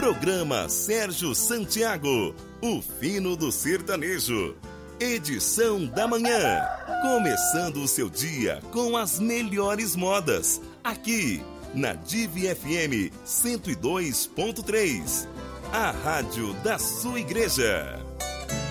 Programa Sérgio Santiago, o fino do sertanejo. Edição da manhã. Começando o seu dia com as melhores modas. Aqui, na Divi FM 102.3. A rádio da sua igreja.